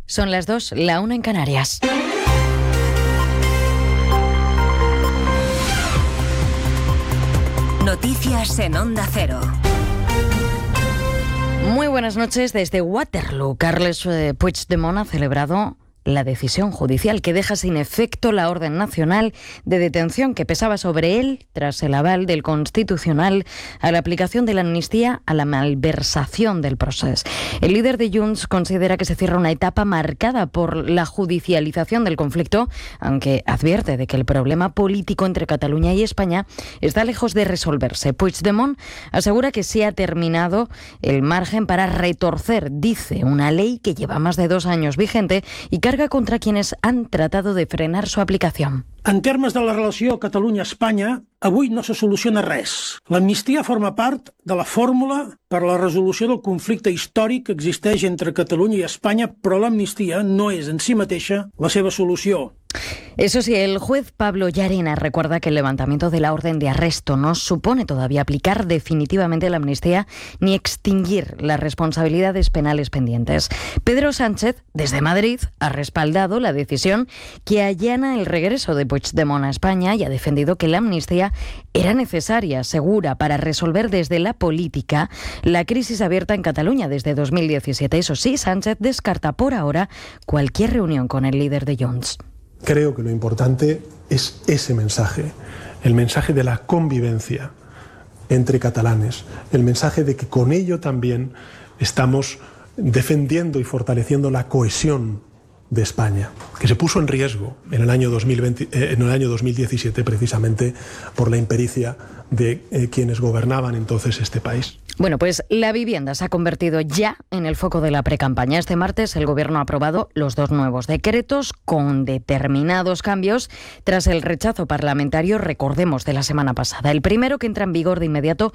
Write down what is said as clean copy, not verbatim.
Son las 2, la 1 en Canarias. Noticias en Onda Cero. Muy buenas noches. Desde Waterloo, Carles Puigdemont ha celebrado la decisión judicial que deja sin efecto la orden nacional de detención que pesaba sobre él tras el aval del Constitucional a la aplicación de la amnistía a la malversación del proceso. El líder de Junts considera que se cierra una etapa marcada por la judicialización del conflicto, aunque advierte de que el problema político entre Cataluña y España está lejos de resolverse. Puigdemont asegura que se ha terminado el margen para retorcer, dice, una ley que lleva más de 2 años vigente y carga contra quienes han tratado de frenar su aplicación. En termes de la relació Catalunya-Espanya, avui no se soluciona res. L'amnistia forma part de la fórmula per a la resolució del conflicte històric que existeix entre Catalunya i Espanya, però l'amnistia no és en si mateixa la seva solució. Eso sí, el juez Pablo Llarena recuerda que el levantamiento de la orden de arresto no supone todavía aplicar definitivamente la amnistía ni extinguir las responsabilidades penales pendientes. Pedro Sánchez, desde Madrid, ha respaldado la decisión que allana el regreso de Puigdemont a España y ha defendido que la amnistía era necesaria, segura, para resolver desde la política la crisis abierta en Cataluña desde 2017. Eso sí, Sánchez descarta por ahora cualquier reunión con el líder de Junts. Creo que lo importante es ese mensaje, el mensaje de la convivencia entre catalanes, el mensaje de que con ello también estamos defendiendo y fortaleciendo la cohesión de España, que se puso en riesgo en el año 2017 precisamente por la impericia de quienes gobernaban entonces este país. Bueno, pues la vivienda se ha convertido ya en el foco de la precampaña. Este martes el Gobierno ha aprobado los 2 nuevos decretos con determinados cambios tras el rechazo parlamentario, recordemos, de la semana pasada. El primero, que entra en vigor de inmediato,